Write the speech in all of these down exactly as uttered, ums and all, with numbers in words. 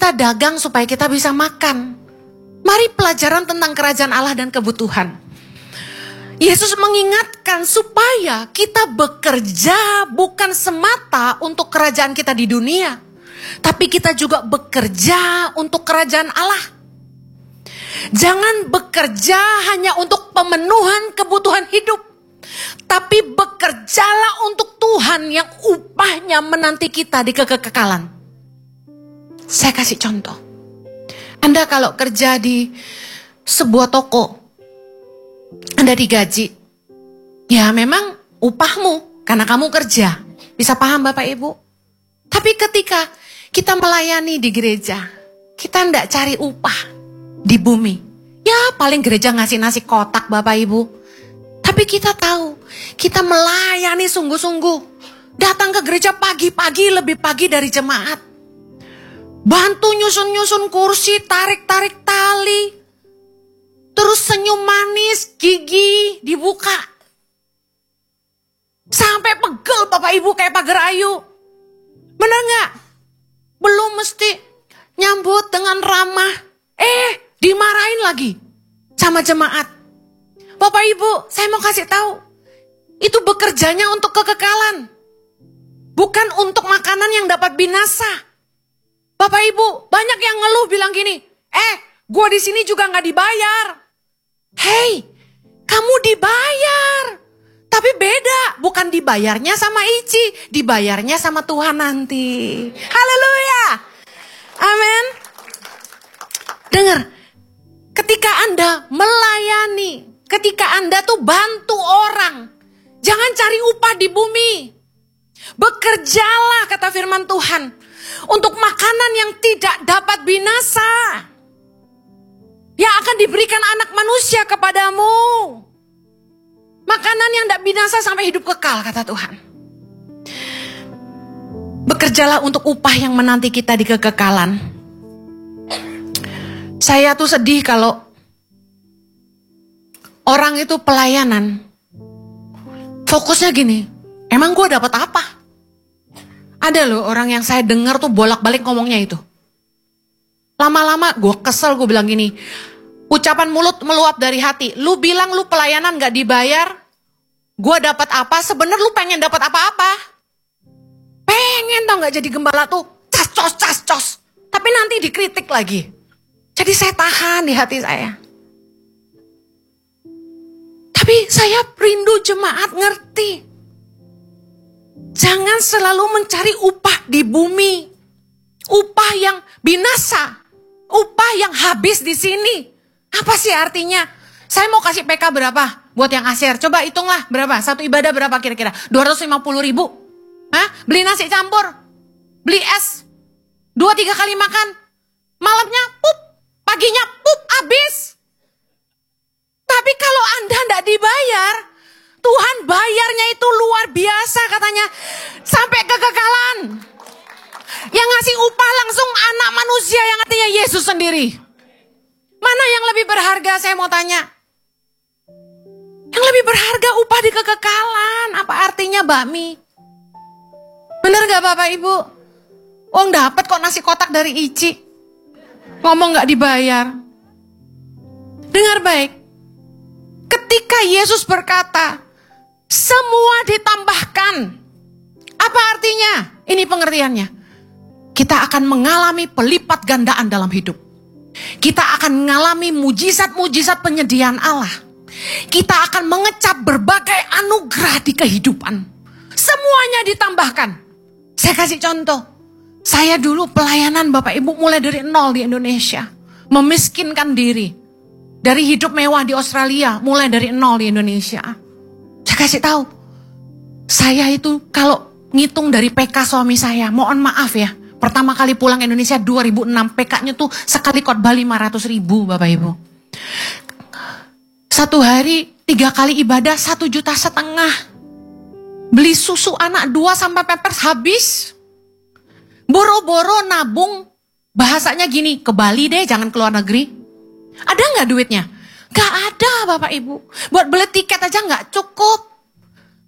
kita dagang supaya kita bisa makan. Mari pelajaran tentang kerajaan Allah dan kebutuhan. Yesus mengingatkan supaya kita bekerja bukan semata untuk kerajaan kita di dunia, tapi kita juga bekerja untuk kerajaan Allah. Jangan bekerja hanya untuk pemenuhan kebutuhan hidup, tapi bekerjalah untuk Tuhan yang upahnya menanti kita di kekekalan. Saya kasih contoh. Anda kalau kerja di sebuah toko, Anda digaji. Ya memang upahmu karena kamu kerja. Bisa paham Bapak Ibu? Tapi ketika kita melayani di gereja, kita enggak cari upah di bumi. Ya paling gereja ngasih nasi kotak Bapak Ibu. Tapi kita tahu, kita melayani sungguh-sungguh. Datang ke gereja pagi-pagi lebih pagi dari jemaat. Bantu nyusun-nyusun kursi, tarik-tarik tali. Terus senyum manis, gigi dibuka. Sampai pegel Bapak Ibu kayak pagar ayu. Bener gak? Belum mesti nyambut dengan ramah. Eh, dimarahin lagi sama jemaat. Bapak Ibu, saya mau kasih tahu. Itu bekerjanya untuk kekekalan. Bukan untuk makanan yang dapat binasa. Bapak Ibu, banyak yang ngeluh bilang gini, eh, gue di sini juga nggak dibayar. Hei, kamu dibayar, tapi beda, bukan dibayarnya sama Ici, dibayarnya sama Tuhan nanti. Haleluya, amin. Dengar, ketika Anda melayani, ketika Anda tuh bantu orang, jangan cari upah di bumi. Bekerjalah, kata firman Tuhan, untuk makanan yang tidak dapat binasa, yang akan diberikan anak manusia kepadamu. Makanan yang tidak binasa sampai hidup kekal, kata Tuhan. Bekerjalah untuk upah yang menanti kita di kekekalan. Saya tuh sedih kalau orang itu pelayanan, fokusnya gini, emang gue dapat apa? Ada loh orang yang saya dengar tuh bolak-balik ngomongnya itu. Lama-lama gue kesel, gue bilang gini, ucapan mulut meluap dari hati. Lu bilang lu pelayanan gak dibayar, gue dapat apa? Sebenarnya lu pengen dapat apa-apa? Pengen tau gak jadi gembala tuh, cas-cos, cas-cos. Tapi nanti dikritik lagi. Jadi saya tahan di hati saya. Tapi saya rindu jemaat ngerti. Jangan selalu mencari upah di bumi. Upah yang binasa. Upah yang habis di sini. Apa sih artinya? Saya mau kasih P K berapa buat yang asyir? Coba hitunglah berapa. Satu ibadah berapa kira-kira? dua ratus lima puluh ribu. Hah? Beli nasi campur. Beli es. Dua tiga kali makan. Malamnya pup. Paginya pup habis. Tapi kalau Anda tidak dibayar, Tuhan bayarnya itu luar biasa katanya. Sampai kekekalan. Yang ngasih upah langsung anak manusia yang artinya Yesus sendiri. Mana yang lebih berharga, saya mau tanya. Yang lebih berharga upah di kekekalan. Apa artinya bakmi? Bener gak Bapak Ibu? Oh dapat kok nasi kotak dari Ici. Ngomong gak dibayar. Dengar baik. Ketika Yesus berkata, semua ditambahkan. Apa artinya? Ini pengertiannya. Kita akan mengalami pelipat gandaan dalam hidup. Kita akan mengalami mujizat-mujizat penyediaan Allah. Kita akan mengecap berbagai anugerah di kehidupan. Semuanya ditambahkan. Saya kasih contoh. Saya dulu pelayanan Bapak Ibu mulai dari nol di Indonesia. Memiskinkan diri. Dari hidup mewah di Australia, mulai dari nol di Indonesia. Saya kasih tahu, saya itu kalau ngitung dari P K suami saya, mohon maaf ya, pertama kali pulang Indonesia dua ribu enam, P K-nya tuh sekali khotbah lima ratus ribu Bapak Ibu. Satu hari, tiga kali ibadah, satu juta setengah. Beli susu anak dua sampai pampers habis. Boro-boro nabung, bahasanya gini, ke Bali deh, jangan ke luar negeri. Ada gak duitnya? Gak ada Bapak Ibu. Buat beli tiket aja gak cukup.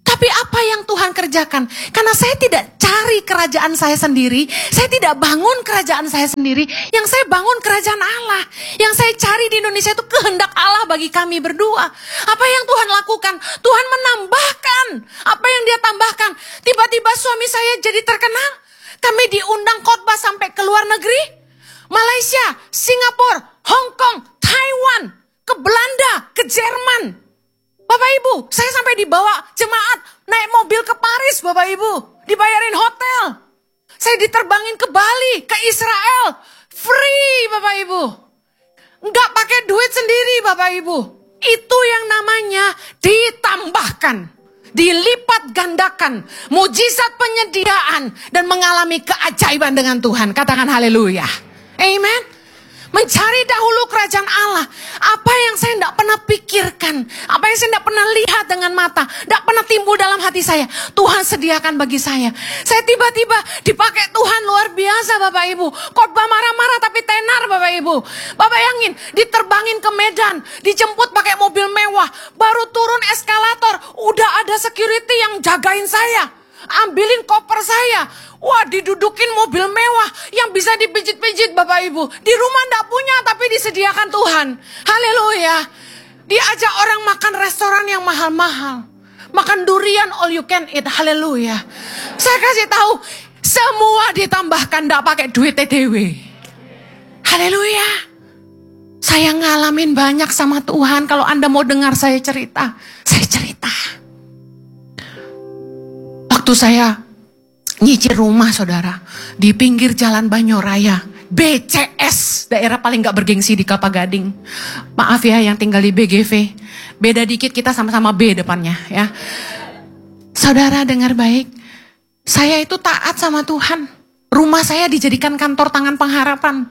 Tapi apa yang Tuhan kerjakan? Karena saya tidak cari kerajaan saya sendiri. Saya tidak bangun kerajaan saya sendiri. Yang saya bangun kerajaan Allah. Yang saya cari di Indonesia itu kehendak Allah bagi kami berdua. Apa yang Tuhan lakukan? Tuhan menambahkan. Apa yang dia tambahkan? Tiba-tiba suami saya jadi terkenal. Kami diundang khotbah sampai ke luar negeri. Malaysia, Singapura, Hong Kong, Taiwan, ke Belanda, ke Jerman. Bapak Ibu, saya sampai dibawa jemaat naik mobil ke Paris, Bapak Ibu. Dibayarin hotel. Saya diterbangin ke Bali, ke Israel. Free, Bapak Ibu. Enggak pakai duit sendiri, Bapak Ibu. Itu yang namanya ditambahkan. Dilipat gandakan. Mujizat penyediaan. Dan mengalami keajaiban dengan Tuhan. Katakan haleluya. Amen. Mencari dahulu kerajaan Allah. Apa yang saya tidak pernah pikirkan. Apa yang saya tidak pernah lihat dengan mata. Tidak pernah timbul dalam hati saya. Tuhan sediakan bagi saya. Saya tiba-tiba dipakai Tuhan luar biasa Bapak Ibu. Khotbah marah-marah tapi tenar Bapak Ibu. Bapak bayangin. Diterbangin ke Medan. Dijemput pakai mobil mewah. Baru turun eskalator. Udah ada security yang jagain saya. Ambilin koper saya. Wah, didudukin mobil mewah yang bisa dipijit-pijit Bapak Ibu. Di rumah enggak punya tapi disediakan Tuhan. Haleluya. Diajak orang makan restoran yang mahal-mahal. Makan durian all you can eat. Haleluya. Saya kasih tahu, semua ditambahkan enggak pakai duit T D W. Haleluya. Saya ngalamin banyak sama Tuhan. Kalau Anda mau dengar saya cerita, saya cerita. Waktu saya nyicil rumah saudara di pinggir jalan Banyoraya, B C S, daerah paling gak bergengsi di Kelapa Gading. Maaf ya yang tinggal di B G V, beda dikit kita sama-sama B depannya ya. Saudara dengar baik, saya itu taat sama Tuhan. Rumah saya dijadikan kantor tangan pengharapan.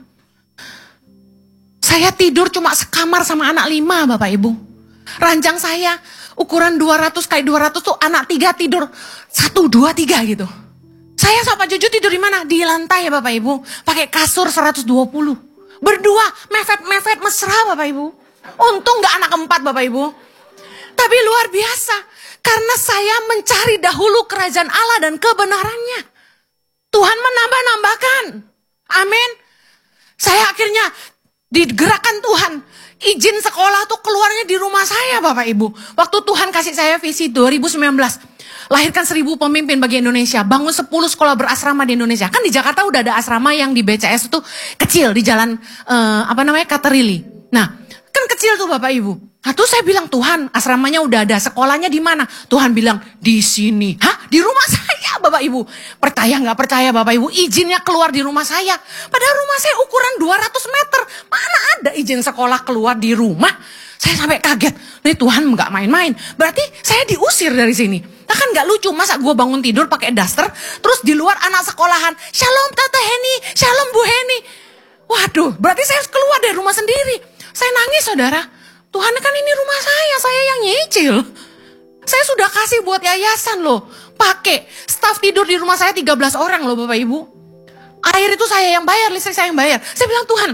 Saya tidur cuma sekamar sama anak lima Bapak Ibu. Ranjang saya ukuran dua ratus kali dua ratus tuh anak tiga tidur satu dua tiga gitu. Saya sama Juju tidur di mana? Di lantai ya Bapak Ibu. Pakai kasur seratus dua puluh. Berdua mepet-mepet mesra Bapak Ibu. Untung gak anak keempat Bapak Ibu. Tapi luar biasa. Karena saya mencari dahulu kerajaan Allah dan kebenarannya. Tuhan menambah-nambahkan. Amin. Saya akhirnya digerakkan Tuhan. Izin sekolah tuh keluarnya di rumah saya Bapak Ibu. Waktu Tuhan kasih saya visi dua ribu sembilan belas. Lahirkan seribu pemimpin bagi Indonesia. Bangun sepuluh sekolah berasrama di Indonesia. Kan di Jakarta udah ada asrama yang di B C S itu kecil. Di jalan uh, apa namanya Katerili. Nah kan kecil tuh Bapak Ibu. Nah tuh saya bilang Tuhan asramanya udah ada. Sekolahnya di mana? Tuhan bilang di sini. Hah? Di rumah saya Bapak Ibu. Percaya gak percaya Bapak Ibu. Izinnya keluar di rumah saya. Padahal rumah saya ukuran dua ratus meter. Mana ada izin sekolah keluar di rumah? Saya sampai kaget. Nih Tuhan gak main-main. Berarti saya diusir dari sini. Nah kan gak lucu, masa gue bangun tidur pakai daster, terus di luar anak sekolahan, Shalom Tante Heni, Shalom Bu Heni. Waduh, berarti saya harus keluar dari rumah sendiri. Saya nangis saudara, Tuhan kan ini rumah saya, saya yang nyicil. Saya sudah kasih buat yayasan loh, pakai. Staf tidur di rumah saya tiga belas orang loh Bapak Ibu. Air itu saya yang bayar, listrik saya yang bayar. Saya bilang Tuhan,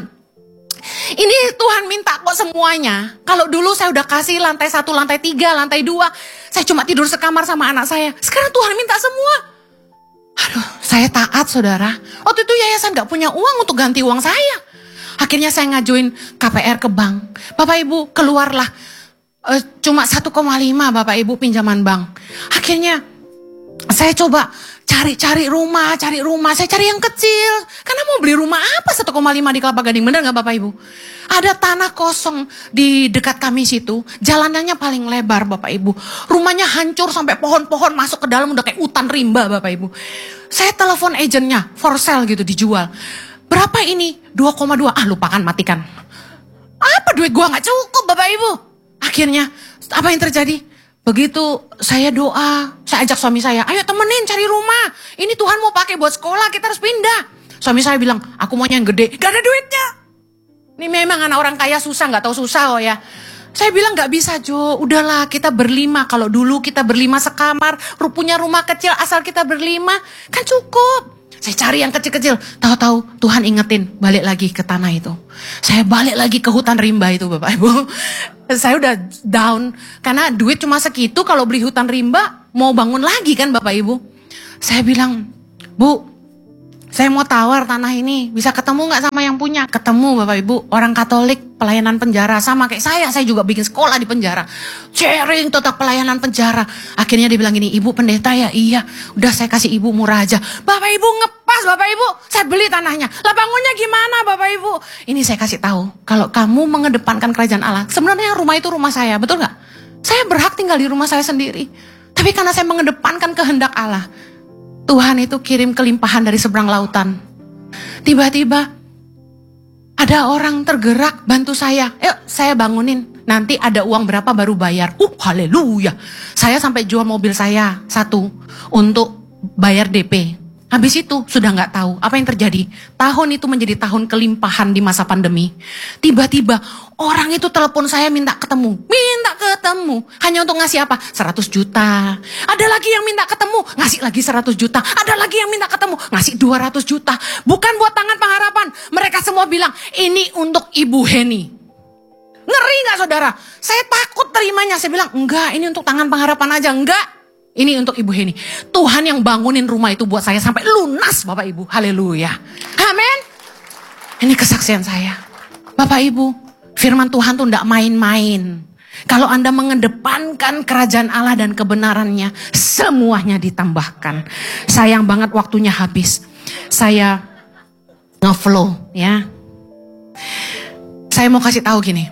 ini Tuhan minta kok semuanya. Kalau dulu saya udah kasih lantai satu, lantai tiga, lantai dua. Saya cuma tidur sekamar sama anak saya. Sekarang Tuhan minta semua. Aduh, saya taat saudara. Waktu itu yayasan gak punya uang untuk ganti uang saya. Akhirnya saya ngajuin K P R ke bank. Bapak Ibu keluarlah uh, cuma satu koma lima Bapak Ibu pinjaman bank. Akhirnya saya coba cari-cari rumah, cari rumah. Saya cari yang kecil. Karena mau beli rumah apa satu koma lima di Kelapa Gading. Benar gak Bapak Ibu? Ada tanah kosong di dekat kami situ. Jalanannya paling lebar Bapak Ibu. Rumahnya hancur sampai pohon-pohon masuk ke dalam. Udah kayak hutan rimba Bapak Ibu. Saya telepon agennya. For sale gitu dijual. Berapa ini? dua koma dua. Ah lupakan matikan. Apa duit gua gak cukup Bapak Ibu? Akhirnya apa yang terjadi? Begitu saya doa, saya ajak suami saya, ayo temenin cari rumah. Ini Tuhan mau pakai buat sekolah, kita harus pindah. Suami saya bilang, aku maunya yang gede, gak ada duitnya. Ini memang anak orang kaya susah, gak tahu susah oh ya. Saya bilang gak bisa Jo, udahlah kita berlima. Kalau dulu kita berlima sekamar, punya rumah kecil asal kita berlima, kan cukup. Saya cari yang kecil-kecil. Tahu-tahu Tuhan ingetin balik lagi ke tanah itu. Saya balik lagi ke hutan rimba itu Bapak Ibu. Saya udah down. Karena duit cuma segitu, kalau beli hutan rimba mau bangun lagi kan Bapak Ibu. Saya bilang, Bu, saya mau tawar tanah ini, bisa ketemu gak sama yang punya? Ketemu Bapak Ibu, orang Katolik, pelayanan penjara, sama kayak saya, saya juga bikin sekolah di penjara. Sharing tentang pelayanan penjara. Akhirnya dia bilang gini, Ibu pendeta ya? Iya, udah saya kasih Ibu murah aja. Bapak Ibu ngepas Bapak Ibu, saya beli tanahnya. Lah bangunnya gimana Bapak Ibu? Ini saya kasih tahu, kalau kamu mengedepankan kerajaan Allah, sebenarnya rumah itu rumah saya, betul gak? Saya berhak tinggal di rumah saya sendiri. Tapi karena saya mengedepankan kehendak Allah, Tuhan itu kirim kelimpahan dari seberang lautan. Tiba-tiba ada orang tergerak bantu saya. Yuk saya bangunin. Nanti ada uang berapa baru bayar. Uh haleluya. Saya sampai jual mobil saya satu untuk bayar D P. Habis itu sudah gak tahu apa yang terjadi. Tahun itu menjadi tahun kelimpahan di masa pandemi. Tiba-tiba orang itu telepon saya minta ketemu. Minta ketemu. Hanya untuk ngasih apa? seratus juta. Ada lagi yang minta ketemu. Ngasih lagi seratus juta. Ada lagi yang minta ketemu. Ngasih dua ratus juta. Bukan buat tangan pengharapan. Mereka semua bilang ini untuk Ibu Heni. Ngeri gak saudara? Saya takut terimanya. Saya bilang enggak, ini untuk tangan pengharapan aja. Enggak. Ini untuk Ibu Heni. Tuhan yang bangunin rumah itu buat saya sampai lunas Bapak Ibu. Haleluya. Amin. Ini kesaksian saya. Bapak Ibu, firman Tuhan tuh enggak main-main. Kalau Anda mengedepankan kerajaan Allah dan kebenarannya, semuanya ditambahkan. Sayang banget waktunya habis. Saya nge-flow ya. Saya mau kasih tahu gini.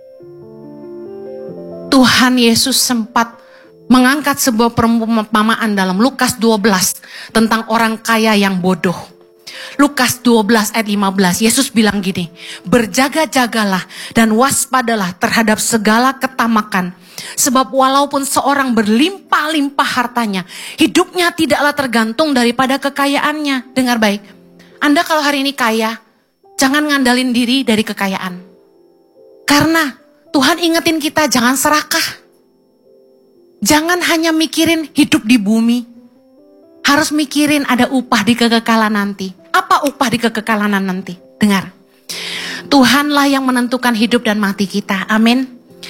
Tuhan Yesus sempat mengangkat sebuah perumpamaan dalam Lukas dua belas tentang orang kaya yang bodoh. Lukas dua belas ayat lima belas, Yesus bilang gini, berjaga-jagalah dan waspadalah terhadap segala ketamakan. Sebab walaupun seorang berlimpah-limpah hartanya, hidupnya tidaklah tergantung daripada kekayaannya. Dengar baik, Anda kalau hari ini kaya, jangan ngandalin diri dari kekayaan. Karena Tuhan ingetin kita jangan serakah. Jangan hanya mikirin hidup di bumi. Harus mikirin ada upah di kekekalan nanti. Apa upah di kekekalan nanti? Dengar. Tuhanlah yang menentukan hidup dan mati kita. Amin.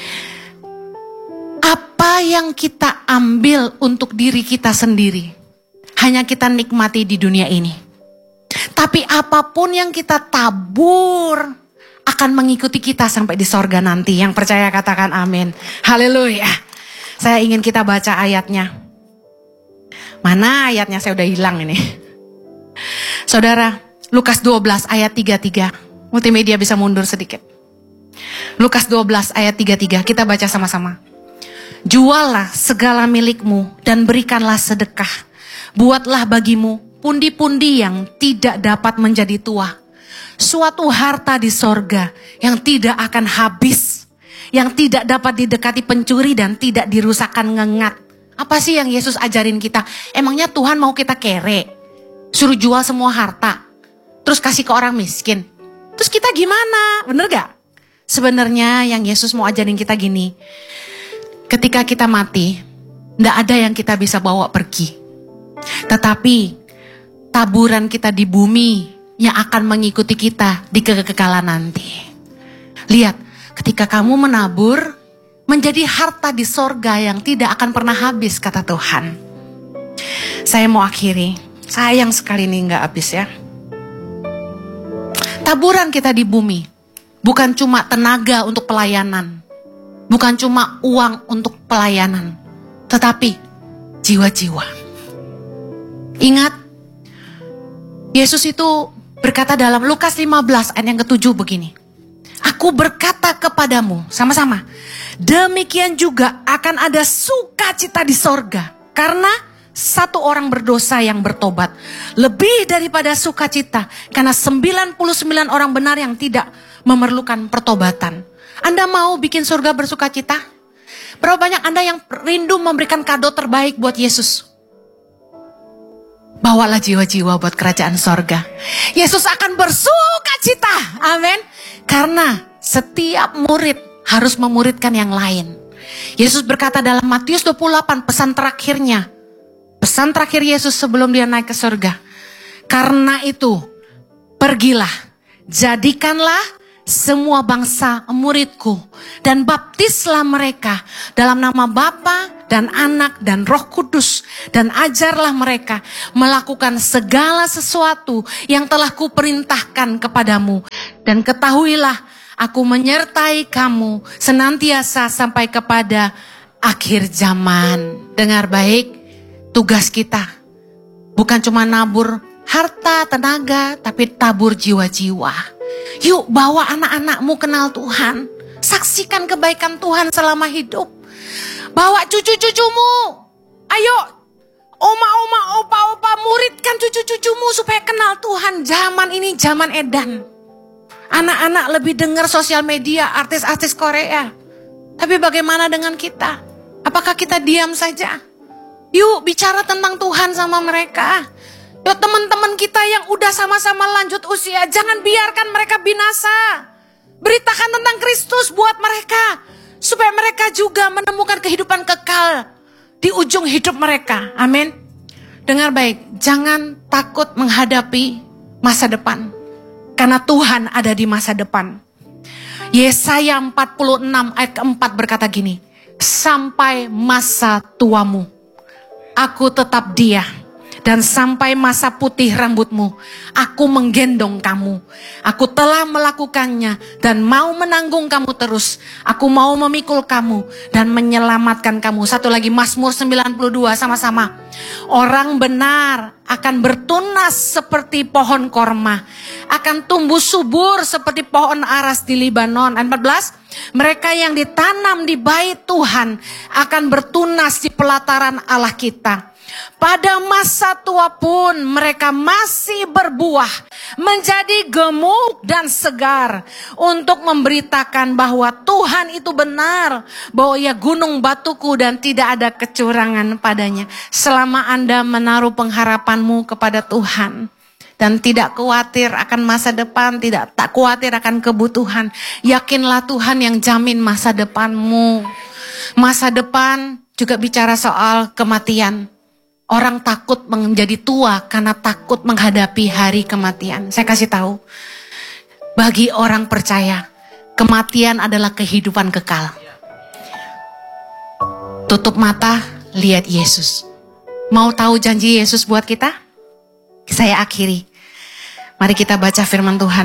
Apa yang kita ambil untuk diri kita sendiri, hanya kita nikmati di dunia ini. Tapi apapun yang kita tabur akan mengikuti kita sampai di sorga nanti. Yang percaya katakan amin. Haleluya. Saya ingin kita baca ayatnya. Mana ayatnya? Saya udah hilang ini. Saudara, Lukas dua belas ayat tiga puluh tiga. Multimedia bisa mundur sedikit. Lukas dua belas ayat tiga puluh tiga. Kita baca sama-sama. Juallah segala milikmu dan berikanlah sedekah. Buatlah bagimu pundi-pundi yang tidak dapat menjadi tua. Suatu harta di sorga yang tidak akan habis. Yang tidak dapat didekati pencuri dan tidak dirusakkan ngengat. Apa sih yang Yesus ajarin kita? Emangnya Tuhan mau kita kere? Suruh jual semua harta. Terus kasih ke orang miskin. Terus kita gimana? Bener gak? Sebenarnya yang Yesus mau ajarin kita gini. Ketika kita mati, gak ada yang kita bisa bawa pergi. Tetapi taburan kita di bumi yang akan mengikuti kita di kekekalan nanti. Lihat. Ketika kamu menabur, menjadi harta di sorga yang tidak akan pernah habis, kata Tuhan. Saya mau akhiri, sayang sekali ini gak habis ya. Taburan kita di bumi, bukan cuma tenaga untuk pelayanan. Bukan cuma uang untuk pelayanan. Tetapi jiwa-jiwa. Ingat, Yesus itu berkata dalam Lukas lima belas ayat yang ketujuh begini. Aku berkata kepadamu, sama-sama, demikian juga akan ada sukacita di sorga. Karena satu orang berdosa yang bertobat. Lebih daripada sukacita. Karena sembilan puluh sembilan orang benar yang tidak memerlukan pertobatan. Anda mau bikin surga bersukacita? Berapa banyak Anda yang rindu memberikan kado terbaik buat Yesus? Bawalah jiwa-jiwa buat kerajaan sorga. Yesus akan bersukacita. Amin. Karena setiap murid harus memuridkan yang lain. Yesus berkata dalam Matius dua puluh delapan, pesan terakhirnya. Pesan terakhir Yesus sebelum dia naik ke surga. Karena itu, pergilah, jadikanlah semua bangsa muridku dan baptislah mereka dalam nama Bapa dan Anak dan Roh Kudus, dan ajarlah mereka melakukan segala sesuatu yang telah kuperintahkan kepadamu, dan ketahuilah aku menyertai kamu senantiasa sampai kepada akhir zaman. Dengar baik, tugas kita bukan cuma nabur harta, tenaga, tapi tabur jiwa-jiwa. Yuk bawa anak-anakmu kenal Tuhan. Saksikan kebaikan Tuhan selama hidup. Bawa cucu-cucumu. Ayo oma-oma, opa-opa, muridkan cucu-cucumu supaya kenal Tuhan. Zaman ini zaman edan. Anak-anak lebih dengar sosial media, artis-artis Korea. Tapi bagaimana dengan kita? Apakah kita diam saja? Yuk bicara tentang Tuhan sama mereka. Ya teman-teman kita yang udah sama-sama lanjut usia, jangan biarkan mereka binasa. Beritakan tentang Kristus buat mereka, supaya mereka juga menemukan kehidupan kekal di ujung hidup mereka. Amin. Dengar baik, jangan takut menghadapi masa depan, karena Tuhan ada di masa depan. Yesaya empat puluh enam ayat keempat berkata gini, sampai masa tuamu, aku tetap dia. Dan sampai masa putih rambutmu, aku menggendong kamu. Aku telah melakukannya dan mau menanggung kamu terus. Aku mau memikul kamu dan menyelamatkan kamu. Satu lagi, Mazmur sembilan puluh dua sama-sama. Orang benar akan bertunas seperti pohon korma, akan tumbuh subur seperti pohon aras di Libanon. empat belas, mereka yang ditanam di bait Tuhan akan bertunas di pelataran Allah kita. Pada masa tua pun mereka masih berbuah, menjadi gemuk dan segar, untuk memberitakan bahwa Tuhan itu benar, bahwa Ia gunung batuku dan tidak ada kecurangan padanya. Selama Anda menaruh pengharapanmu kepada Tuhan dan tidak khawatir akan masa depan, tidak tak khawatir akan kebutuhan, yakinlah Tuhan yang jamin masa depanmu. Masa depan juga bicara soal kematian. Orang takut menjadi tua karena takut menghadapi hari kematian. Saya kasih tahu, bagi orang percaya, kematian adalah kehidupan kekal. Tutup mata, lihat Yesus. Mau tahu janji Yesus buat kita? Saya akhiri. Mari kita baca firman Tuhan.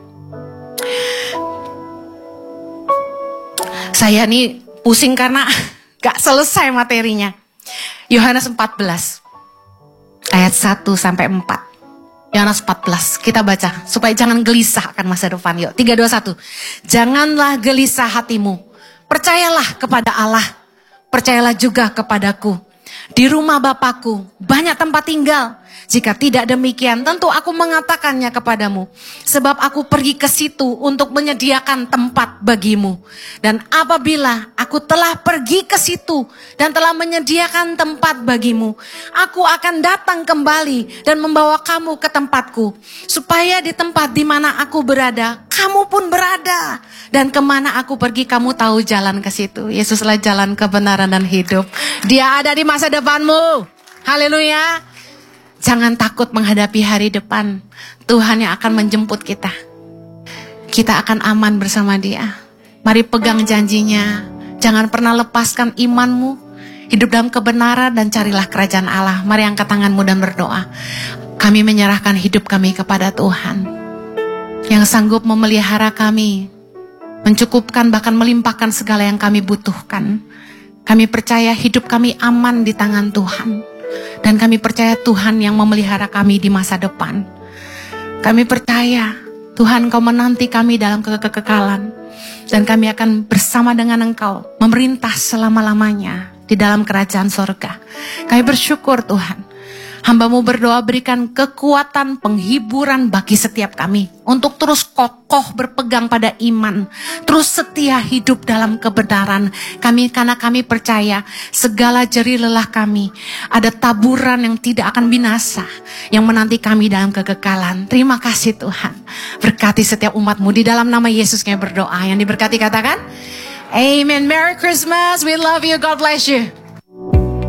Saya nih pusing karena gak selesai materinya. Yohanes empat belas ayat satu sampai empat. Yohanes empat belas kita baca supaya jangan gelisah akan masa depan. Yuk, tiga dua satu. Janganlah gelisah hatimu. Percayalah kepada Allah. Percayalah juga kepadaku. Di rumah Bapakku banyak tempat tinggal. Jika tidak demikian, tentu aku mengatakannya kepadamu. Sebab aku pergi ke situ untuk menyediakan tempat bagimu. Dan apabila aku telah pergi ke situ dan telah menyediakan tempat bagimu, aku akan datang kembali dan membawa kamu ke tempatku. Supaya di tempat di mana aku berada, kamu pun berada. Dan kemana aku pergi, kamu tahu jalan ke situ. Yesuslah jalan kebenaran dan hidup. Dia ada di masa depanmu. Haleluya. Jangan takut menghadapi hari depan. Tuhan yang akan menjemput kita. Kita akan aman bersama Dia. Mari pegang janjinya. Jangan pernah lepaskan imanmu. Hidup dalam kebenaran dan carilah kerajaan Allah. Mari angkat tanganmu dan berdoa. Kami menyerahkan hidup kami kepada Tuhan, yang sanggup memelihara kami, mencukupkan bahkan melimpahkan segala yang kami butuhkan. Kami percaya hidup kami aman di tangan Tuhan. Dan kami percaya Tuhan yang memelihara kami di masa depan. Kami percaya Tuhan Engkau menanti kami dalam kekekalan. Dan kami akan bersama dengan Engkau memerintah selama-lamanya di dalam kerajaan sorga. Kami bersyukur Tuhan. Hamba-Mu berdoa berikan kekuatan penghiburan bagi setiap kami. Untuk terus kokoh berpegang pada iman. Terus setia hidup dalam kebenaran. Kami karena kami percaya segala jerih lelah kami. Ada taburan yang tidak akan binasa. Yang menanti kami dalam kekekalan. Terima kasih Tuhan. Berkati setiap umat-Mu. Di dalam nama Yesus kami berdoa. Yang diberkati katakan, Amen. Merry Christmas. We love you. God bless you.